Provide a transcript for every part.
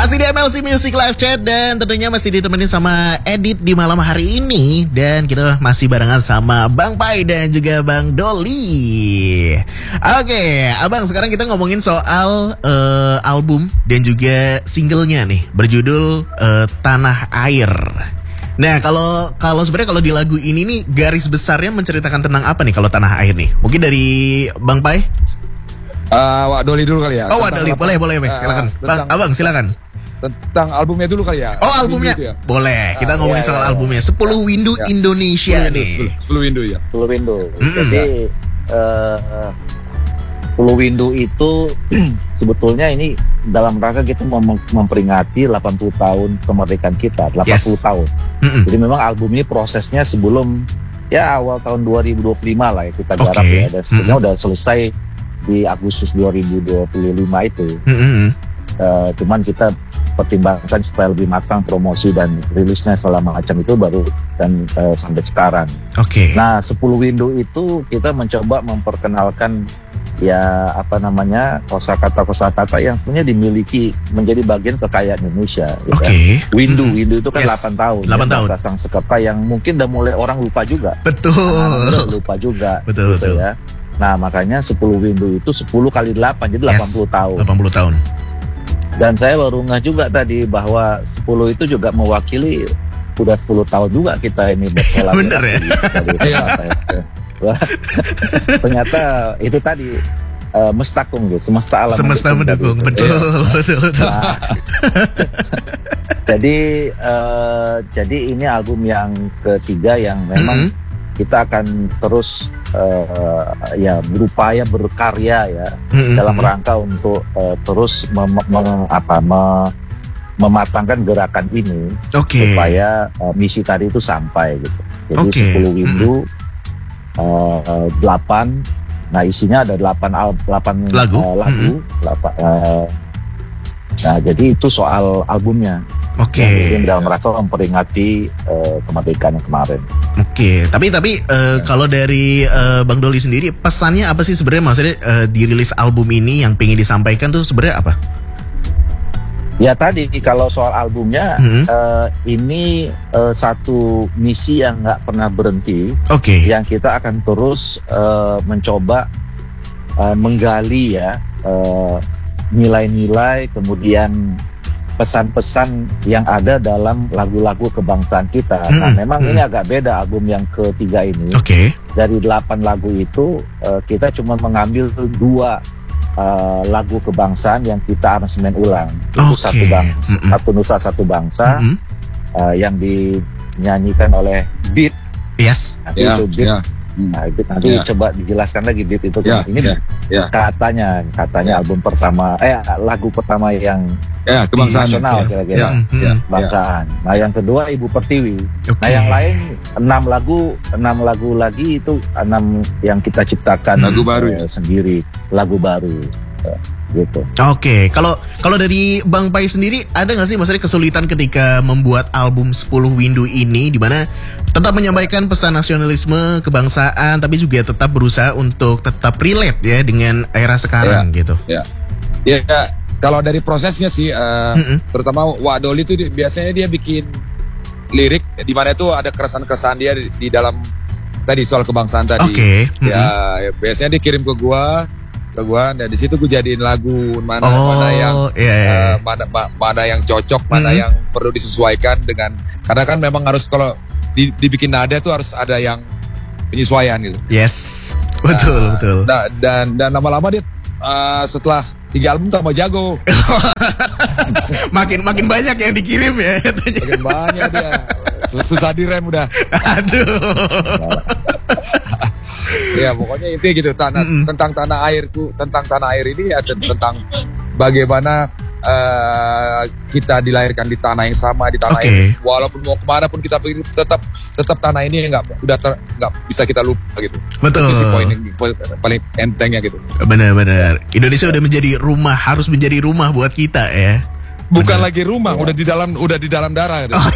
Masih di MLC Music Live Chat dan tentunya masih ditemenin sama Edit di malam hari ini. Dan kita masih barengan sama Bang Pai dan juga Bang Doli. Oke, Abang, sekarang kita ngomongin soal album dan juga singlenya nih, berjudul Tanah Air. Nah, kalau sebenarnya kalau di lagu ini nih garis besarnya menceritakan tentang apa nih kalau Tanah Air nih? Mungkin dari Bang Pai? Wak Doli dulu kali ya. Oh, Wak Doli, boleh, silakan. Bang, Abang silakan. Tentang albumnya dulu kali ya. Oh, albumnya. Ya? Boleh. Kita ngomongin soal albumnya. 10 Windu Indonesia 10 nih. 10 Windu ya. 10 Windu. Jadi 10 Windu itu sebetulnya ini dalam rangka kita memperingati 80 tahun kemerdekaan kita, 80 tahun. Jadi memang album ini prosesnya sebelum ya awal tahun 2025 lah ya kita garap ya. Dan sebenarnya udah selesai di Agustus 2025 itu. Cuman kita pertimbangkan supaya lebih matang promosi dan rilisnya selama macam itu baru dan sampai sekarang. Nah, 10 Windu itu kita mencoba memperkenalkan ya kosakata yang sebenarnya dimiliki menjadi bagian kekayaan Indonesia. Windu itu kan 8 tahun. 8 tahun. Sangsekata yang mungkin udah mulai orang lupa juga. Betul. Lupa juga. Betul. Ya. Nah, makanya 10 Windu itu 10 kali 8 jadi 80 tahun. 80 tahun. Dan saya baru ngeh juga tadi bahwa 10 itu juga mewakili udah 10 tahun juga kita ini berkolaborasi. Bener ya? Ternyata itu tadi mestakung gitu, semesta alam. Semesta mendukung, betul. Nah, jadi ini album yang ketiga yang memang kita akan terus berupaya berkarya ya dalam rangka untuk terus mematangkan gerakan ini supaya misi tadi itu sampai gitu. Jadi 10 Windu 8, nah isinya ada 8 lagu. Nah, jadi itu soal albumnya. Yang dalam rangka memperingati kemerdekaan yang kemarin. Tapi kalau dari Bang Doli sendiri, pesannya apa sih sebenarnya, maksudnya dirilis album ini yang pengen disampaikan tuh sebenarnya apa? Ya tadi kalau soal albumnya ini satu misi yang nggak pernah berhenti. Yang kita akan terus mencoba menggali ya nilai-nilai, kemudian pesan-pesan yang ada dalam lagu-lagu kebangsaan kita. Nah, memang ini agak beda album yang ketiga ini. Dari 8 lagu itu kita cuma mengambil 2 lagu kebangsaan yang kita aransemen ulang. Itu satu nusa satu bangsa yang dinyanyikan oleh Beat. Itu Beat. Nah, itu nanti coba dijelaskan lagi Beat itu katanya album pertama lagu pertama yang kebangsaan nasional kira-kira kebangsaan. Nah, yang kedua Ibu Pertiwi. Nah, yang lain 6 lagu lagi itu 6 yang kita ciptakan lagu baru sendiri, lagu baru gitu. Kalau dari Bang Pai sendiri ada nggak sih maksudnya kesulitan ketika membuat album 10 Windu ini, di mana tetap menyampaikan pesan nasionalisme kebangsaan tapi juga tetap berusaha untuk tetap relate ya dengan era sekarang gitu? Kalau dari prosesnya sih terutama Wak Doli itu biasanya dia bikin lirik di mana itu ada keresahan-keresahan dia di dalam tadi soal kebangsaan tadi. Ya biasanya dia kirim ke gua dan di situ gue jadiin lagu mana yang cocok, mana yang perlu disesuaikan dengan, karena kan memang harus kalau dibikin nada tuh harus ada yang penyesuaian gitu. Betul. Dan lama-lama dia setelah 3 album tambah jago. makin banyak yang dikirim ya. Makin banyak dia. Susah direm udah. Ya pokoknya intinya gitu, tentang tanah airku, tentang tanah air ini ya tentang bagaimana kita dilahirkan di tanah yang sama, di tanah air. Walaupun mau kemana pun kita pergi, tetap tanah ini nggak bisa kita lupa gitu. Betul. Itu sih poin yang paling entengnya gitu. Benar. Indonesia harus menjadi rumah buat kita ya. Bukan lagi rumah, udah di dalam darah gitu.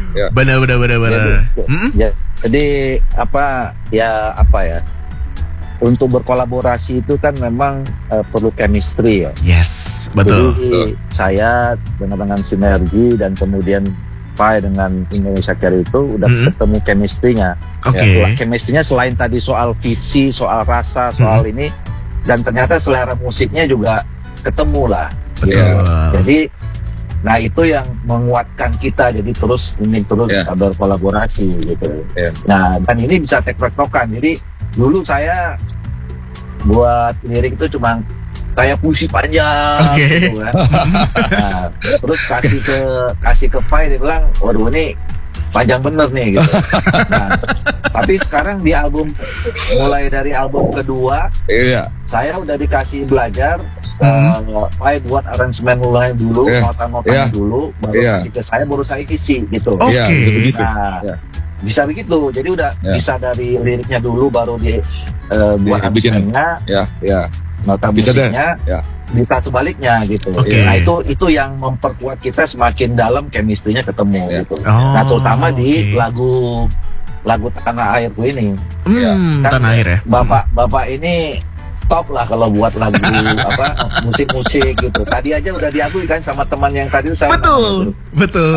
Benar. Jadi untuk berkolaborasi itu kan memang perlu chemistry ya. Yes, betul. Jadi saya dengan sinergi dan kemudian Pai dengan Indonesia Care itu udah ketemu chemistry-nya. Ya, chemistry-nya selain tadi soal visi, soal rasa, soal ini, dan ternyata selera musiknya juga ketemu lah. Betul. Ya. Jadi, nah itu yang menguatkan kita jadi terus berkolaborasi gitu. Nah, dan ini bisa tektokan. Jadi dulu saya buat lirik itu cuma kayak puisi panjang gitu kan. Nah, terus kasih ke Pai, dia bilang, waduh ini panjang bener nih gitu. Nah, tapi sekarang di album, mulai dari album kedua, saya udah dikasih belajar, Pai buat aransemen mulai dulu, nota-notanya dulu, baru kasih ke saya, baru saya isi gitu. Nah, bisa begitu, jadi udah bisa dari liriknya dulu, baru buat aransemennya, nota musiknya, bisa sebaliknya gitu. Nah itu yang memperkuat kita semakin dalam chemistry-nya ketemu gitu. Nah terutama di lagu Tanah Airku ini. Kan Tanah Air ya. Bapak ini top lah kalau buat lagu musik-musik gitu. Tadi aja udah diakui kan sama teman yang tadi saya. Betul.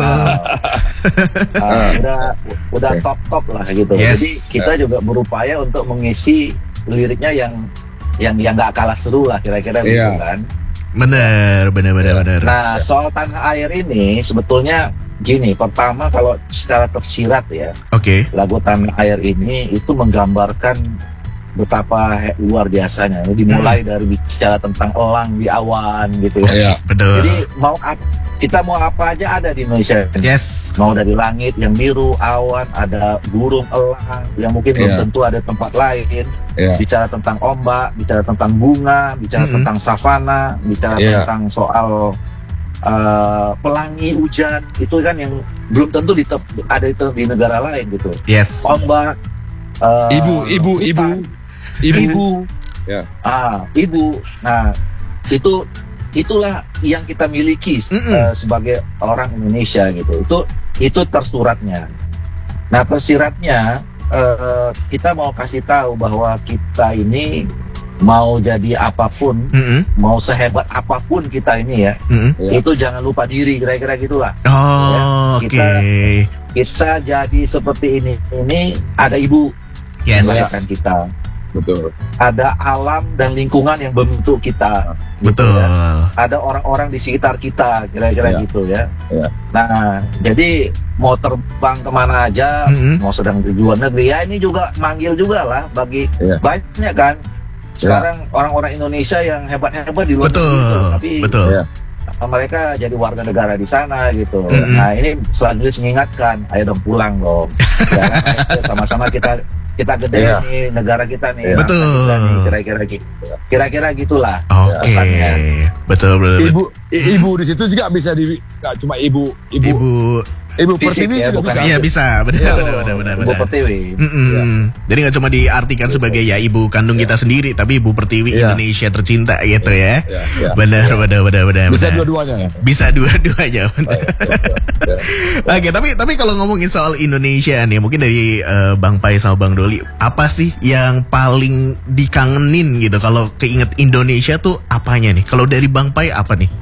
Udah top lah gitu. Jadi kita juga berupaya untuk mengisi liriknya yang nggak kalah seru lah kira-kira gitu kan. Benar. Nah soal Tanah Air ini sebetulnya gini, pertama kalau secara tersirat ya, lagu Tanah Air ini itu menggambarkan betapa luar biasanya. Dimulai dari bicara tentang elang di awan gitu ya. Betul. Jadi kita mau apa aja ada di Indonesia. Yes. Mau dari langit yang biru, awan, ada burung elang yang mungkin belum tentu ada tempat lain. Bicara tentang ombak, bicara tentang bunga, bicara tentang savana, bicara tentang soal pelangi hujan, itu kan yang belum tentu ada itu di negara lain gitu. Yes. Ombak, ibu. Ibu. Nah, itulah yang kita miliki sebagai orang Indonesia gitu. Itu tersuratnya. Nah, tersiratnya kita mau kasih tahu bahwa kita ini mau jadi apapun, mau sehebat apapun kita ini ya, itu jangan lupa diri, kira-kira gitulah. Kita jadi seperti ini ada ibu melahirkan kita. Betul. Ada alam dan lingkungan yang membentuk kita. Betul. Gitu, ya. Ada orang-orang di sekitar kita, kira-kira gitu ya. Nah, jadi mau terbang kemana aja, mau sedang di luar negeri, ya ini juga manggil juga lah bagi banyak kan. Sekarang orang-orang Indonesia yang hebat-hebat di luar negeri, tapi mereka jadi warga negara di sana gitu. Nah ini selanjutnya mengingatkan, ayo dong pulang dong. Sama-sama kita gede nih negara kita nih. Betul. Kira-kira gitulah. Betul. Ibu di situ juga bisa nggak cuma ibu Pertiwi ya, juga bisa. Benar. Ibu Pertiwi. Jadi nggak cuma diartikan sebagai ya ibu kandung kita sendiri, tapi Ibu Pertiwi Indonesia tercinta gitu ya. Benar. Bisa dua-duanya. Bisa dua-duanya. Oke, tapi kalau ngomongin soal Indonesia nih, mungkin dari Bang Pai sama Bang Doli, apa sih yang paling dikangenin gitu? Kalau keinget Indonesia tuh apanya nih? Kalau dari Bang Pai apa nih?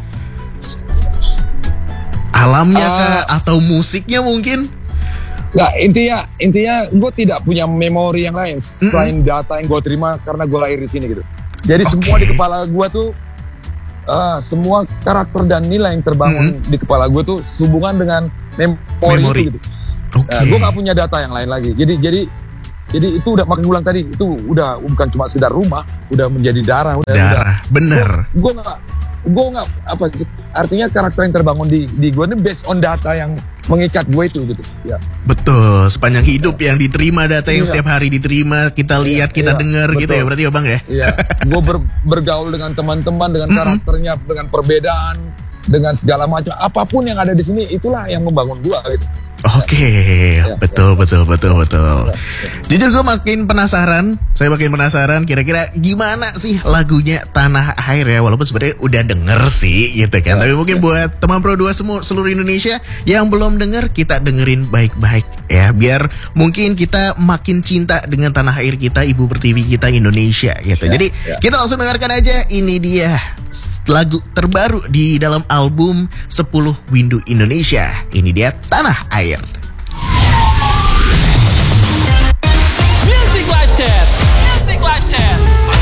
Alamnya kah atau musiknya mungkin? Nggak, intinya gue tidak punya memori yang lain selain data yang gue terima karena gue lahir di sini gitu. Jadi semua di kepala gue tuh semua karakter dan nilai yang terbangun di kepala gue tuh sehubungan dengan memori. Itu gitu. Gue nggak punya data yang lain lagi. Jadi itu udah makin ulang tadi, itu udah bukan cuma sekedar rumah, udah menjadi darah. Bener. Gue nggak apa sih, artinya karakter yang terbangun di gue ini based on data yang mengikat gue itu gitu. Betul, sepanjang hidup yang diterima, data yang setiap hari diterima, kita lihat, kita dengar gitu ya berarti ya Bang ya. Gue bergaul dengan teman-teman dengan karakternya, dengan perbedaan dengan segala macam apapun yang ada di sini, itulah yang membangun gua gitu. Oke, betul. Jujur gue makin penasaran, kira-kira gimana sih lagunya Tanah Air ya, walaupun sebenarnya udah denger sih gitu kan. Tapi mungkin buat teman Pro 2 seluruh Indonesia yang belum denger, kita dengerin baik-baik ya, biar mungkin kita makin cinta dengan tanah air kita, Ibu Pertiwi kita Indonesia gitu. Jadi kita langsung dengarkan aja, ini dia lagu terbaru di dalam album 10 Windu Indonesia. Ini dia Tanah Air.